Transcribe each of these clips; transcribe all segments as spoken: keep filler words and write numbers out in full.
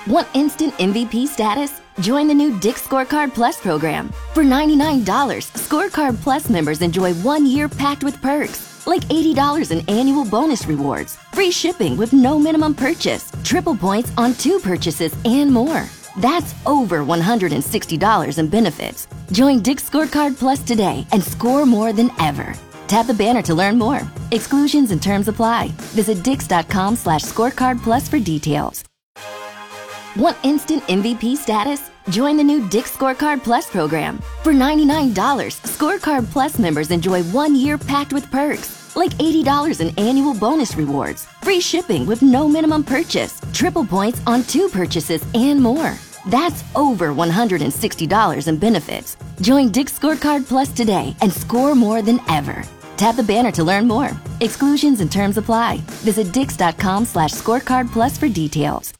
Want instant M V P status? Join the new Dick's Scorecard Plus program. For ninety-nine dollars, Scorecard Plus members enjoy one year packed with perks, like eighty dollars in annual bonus rewards, free shipping with no minimum purchase, triple points on two purchases, and more. That's over one hundred sixty dollars in benefits. Join Dick's Scorecard Plus today and score more than ever. Tap the banner to learn more. Exclusions and terms apply. Visit dix.com slash scorecard plus for details. Want instant M V P status? Join the new Dick's Scorecard Plus program. For ninety-nine dollars, Scorecard Plus members enjoy one year packed with perks, like eighty dollars in annual bonus rewards, free shipping with no minimum purchase, triple points on two purchases, and more. That's over one hundred sixty dollars in benefits. Join Dick's Scorecard Plus today and score more than ever. Tap the banner to learn more. Exclusions and terms apply. Visit dix.com slash scorecard plus for details.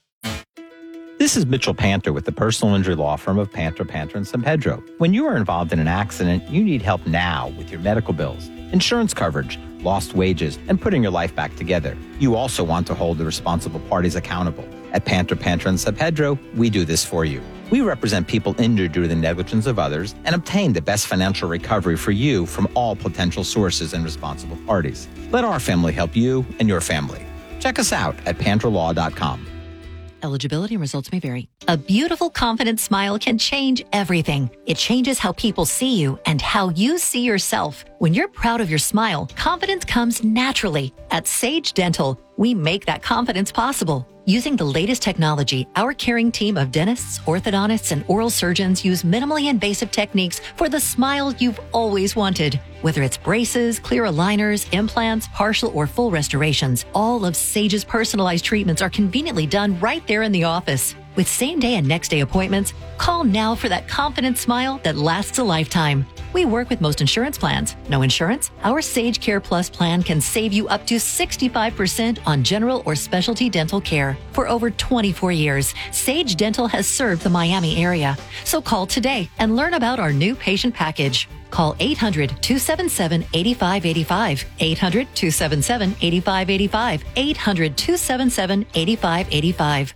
This is Mitchell Panter with the personal injury law firm of Panter, Panter and San Pedro. When you are involved in an accident, you need help now with your medical bills, insurance coverage, lost wages, and putting your life back together. You also want to hold the responsible parties accountable. At Panter, Panter and San Pedro, we do this for you. We represent people injured due to the negligence of others and obtain the best financial recovery for you from all potential sources and responsible parties. Let our family help you and your family. Check us out at panter law dot com. Eligibility and results may vary. A beautiful, confident smile can change everything. It changes how people see you and how you see yourself. When you're proud of your smile, confidence comes naturally. At Sage Dental, we make that confidence possible. Using the latest technology, our caring team of dentists, orthodontists, and oral surgeons use minimally invasive techniques for the smile you've always wanted. Whether it's braces, clear aligners, implants, partial or full restorations, all of Sage's personalized treatments are conveniently done right there in the office. With same-day and next-day appointments, call now for that confident smile that lasts a lifetime. We work with most insurance plans. No insurance? Our Sage Care Plus plan can save you up to sixty-five percent on general or specialty dental care. For over twenty-four years, Sage Dental has served the Miami area. So call today and learn about our new patient package. Call eight hundred, two seven seven, eight five eight five, eight hundred, two seven seven, eight five eight five, eight hundred, two seven seven, eight five eight five.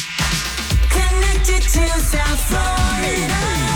Connected to South Florida.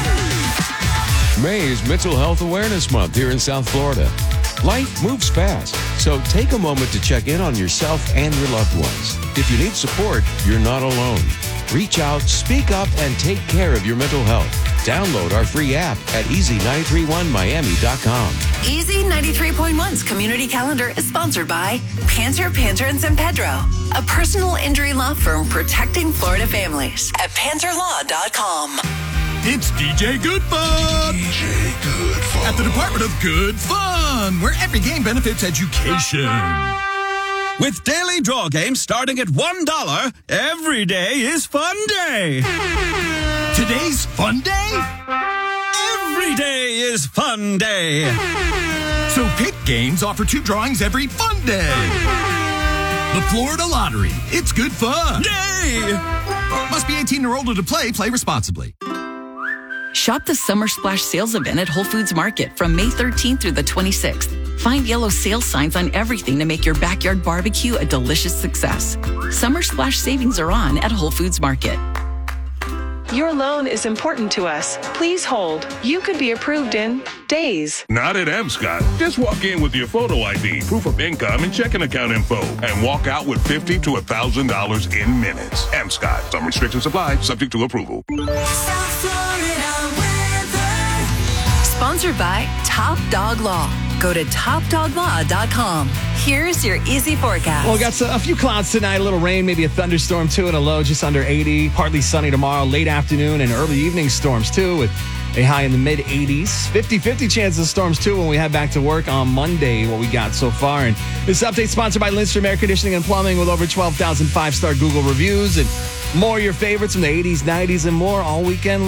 May is Mental Health Awareness Month here in South Florida. Life moves fast, so take a moment to check in on yourself and your loved ones. If you need support, you're not alone. Reach out, speak up, and take care of your mental health. Download our free app at easy nine three one miami dot com. Easy ninety-three point one's community calendar is sponsored by Panter, Panter and San Pedro, a personal injury law firm protecting Florida families at panter law dot com. It's D J Good Fun. D J Good Fun. At the Department of Good Fun, where every game benefits education. With daily draw games starting at one dollar, every day is fun day. Today's fun day? Every day is fun day. So Pick Games offer two drawings every fun day. The Florida Lottery. It's good fun. Yay! Must be eighteen or older to play. Play responsibly. Shop the Summer Splash sales event at Whole Foods Market from May thirteenth through the twenty-sixth. Find yellow sales signs on everything to make your backyard barbecue a delicious success. Summer Splash savings are on at Whole Foods Market. Your loan is important to us. Please hold. You could be approved in days. Not at M. Scott. Just walk in with your photo I D, proof of income, and checking account info, and walk out with fifty to one thousand dollars in minutes. M. Scott. Some restrictions apply, subject to approval. South Florida weather. Sponsored by Top Dog Law. Go to top dog law dot com. Here's your easy forecast. Well, we got a few clouds tonight, a little rain, maybe a thunderstorm too, and a low just under eighty. Partly sunny tomorrow, late afternoon and early evening storms too, with a high in the mid eighties. fifty-fifty chance of storms too when we head back to work on Monday, what we got so far. And this update sponsored by Lindstrom Air Conditioning and Plumbing with over twelve thousand five-star Google reviews and more of your favorites from the eighties, nineties, and more all weekend long.